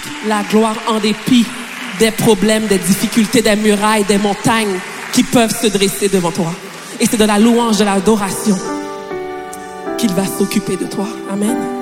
la gloire en dépit des problèmes, des difficultés, des murailles, des montagnes qui peuvent se dresser devant toi. Et c'est de la louange, de l'adoration qu'il va s'occuper de toi. Amen.